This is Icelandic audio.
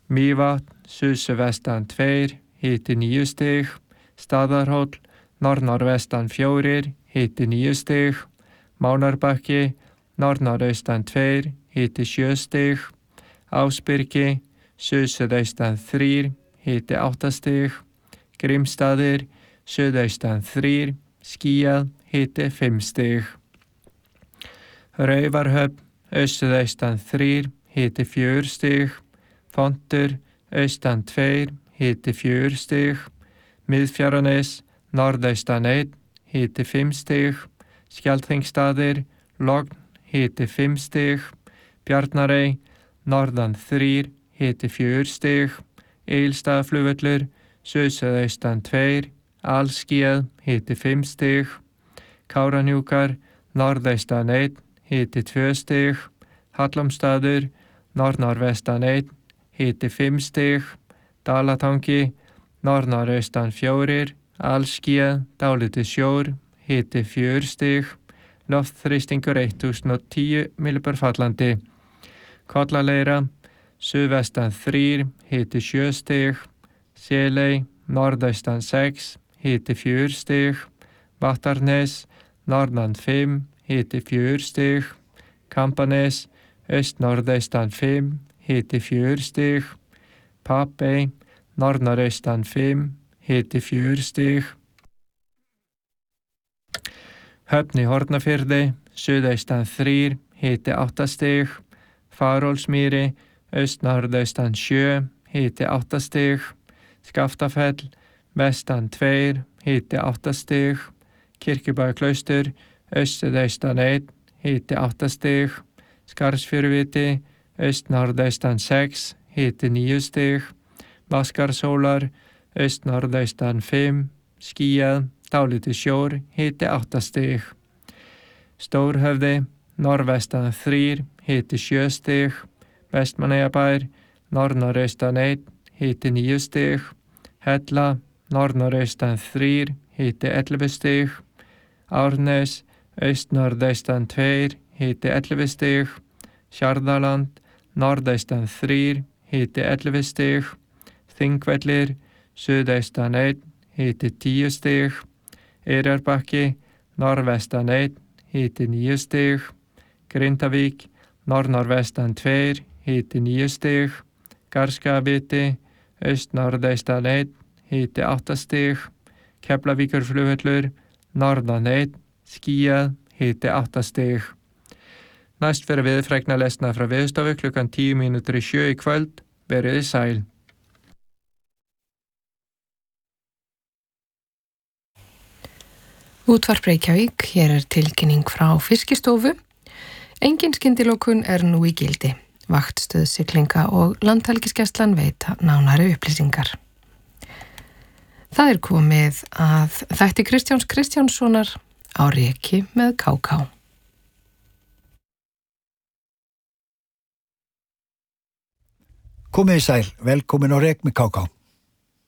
Mývatn, suðvestan 2, hiti 9 stig. Staðarhóll, norðnorðvestan 4, hiti 9 stig. Mánarbakki, norðnorðaustan 2, hiti 7 stig. Ásbyrgi, suðaustan 3, hiti 8 stig. Grímsstaðir, suðaustan 3, skýjað, hiti 5 stig. Raufarhöfn, suðaustan 3, hiti 4 stig. Fontur, austan 2, hiti 4 stig. Miðfjarðarnes, norðaustan 1, hiti 5 stig. Skjaldþingsstaðir, logn, hiti 5 stig. Bjarnarey, norðan 3, hiti 4 stig. Egilsstaðaflugvöllur, suðaustan 2, alskýjað, hiti 5 stig. Kárahnjúkar, norðaustan 1, hiti 2 stig. Hallormsstaður, norðnorðvestan 1, hiti 5 stig. Dalatangi, norðnorðaustan 4, alskýjað, dálítill sjór, hiti 4 stig. Loftþrýstingur 1010 millibör fallandi. Kollaleira, suðvestan 3, hiti 7 stig. Seley, norðaustan 6, hiti 4 stig. Vattarnes, norðan 5, hiti 4 stig. Kampanes, norðaustan 5, hiti 4 stig. Papey, norðaustan 5, hiti 4 stig. Höfn í Hornafirði, suðaustan 3, hiti 8 stig. Farólfsmýri, norðaustan 7, hiti 8 stig. Skaftafell, vestan 2, hiti 8 stig. Kirkjubæjarklaustur, norðaustan 1, hiti 8 stig. Skarðsfjöruviti, norðaustan 6, hiti 9 stig. Vaskarshólar, norðaustan 5, skýjað, dálítill sjór, hiti 8 stig. Stórhöfði, norðvestan 3, hiti 7 stig. Vestmannaeyjabær, norðaustan 1, hiti 9 stig. Hella, norðaustan 3, hiti 11 stig. Árnes, norðaustan 2, hiti 11 stig. Sjarðaland, norðaustan 3, hiti 11 stig. Þingvellir, suðaustan 1, hiti 10 stig. Eyrarbakki, norðvestan 1, hiti 9 stig. Grindavík, norðnorðvestan 2, hiti 9 stig. Garðskagaviti, norðaustan 1, hiti 8 stig. Keflavíkurflugvöllur, norðan 1, skýjað, hiti 8 stig. Næst fyrir veðurfregna lesna frá Veðurstofu klukkan 7:10 í kvöld. Veriði sæl. Útvarp Reykjavík, hér er tilkynning frá Fiskistofu. Engin skyndilokun er nú í gildi. Vaktstöð siglinga og landhelgisgæslan veita nánari upplýsingar. Það er komið að þætti Kristjáns Kristjánssonar á Reki með KK. Komið í sæl, velkomin á Rek með KK.